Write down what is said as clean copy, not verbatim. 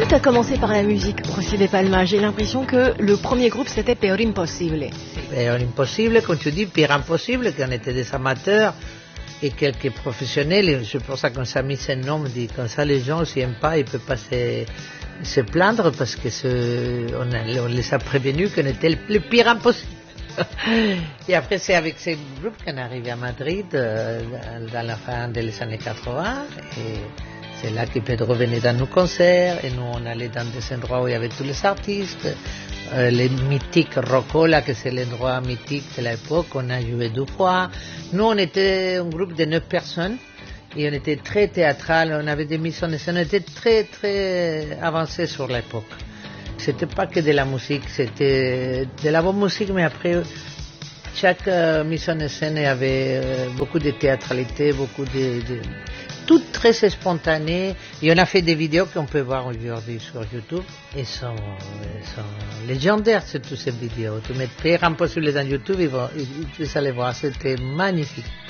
tu as commencé par la musique, José de Palma, j'ai l'impression que le premier groupe c'était Peor Impossible. Peor Impossible, comme tu dis, Pire Impossible, qu'on était des amateurs et quelques professionnels, et c'est pour ça qu'on s'est mis ce nom, dit comme ça les gens s'ils n'aiment pas, ils ne peuvent pas se plaindre parce que on les a prévenus qu'on était le pire impossible. Et après c'est avec ce groupe qu'on est arrivé à Madrid dans la fin des années 80 et c'est là que Pedro venait dans nos concerts et nous on allait dans des endroits où il y avait tous les artistes, les mythiques Rocola, que c'est l'endroit mythique de l'époque, on a joué 2 fois. Nous on était un groupe de 9 personnes et on était très théâtral, on avait des mises en scène, on était très très avancés sur l'époque. C'était pas que de la musique, c'était de la bonne musique, mais après chaque mise en scène avait beaucoup de théâtralité, beaucoup de tout très spontané. Et on a fait des vidéos qu'on peut voir aujourd'hui sur YouTube et sont légendaires, toutes ces vidéos. Tu mets Pire Impossible dans YouTube, vous allez voir, c'était magnifique.